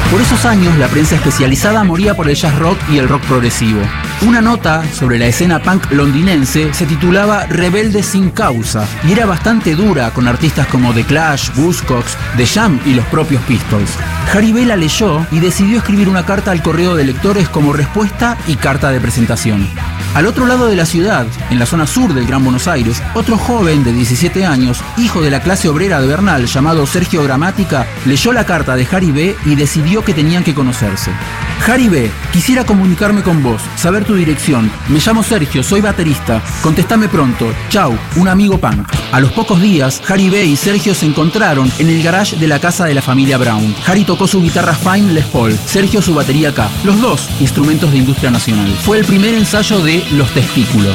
Por esos años, la prensa especializada moría por el jazz rock y el rock progresivo. Una nota sobre la escena punk londinense se titulaba Rebelde sin causa y era bastante dura con artistas como The Clash, Buzzcocks, The Jam y los propios Pistols. Harry B. la leyó y decidió escribir una carta al correo de lectores como respuesta y carta de presentación. Al otro lado de la ciudad, en la zona sur del Gran Buenos Aires, otro joven de 17 años, hijo de la clase obrera de Bernal, llamado Sergio Gramática, leyó la carta de Harry B. y decidió que tenían que conocerse. Harry B., quisiera comunicarme con vos, saber tu dirección. Me llamo Sergio, soy baterista. Contestame pronto. Chau, un amigo punk. A los pocos días, Harry B. y Sergio se encontraron en el garage de la casa de la familia Brown. Harry tocó su guitarra Fine Les Paul, Sergio su batería K, los dos instrumentos de industria nacional. Fue el primer ensayo de Los Testículos.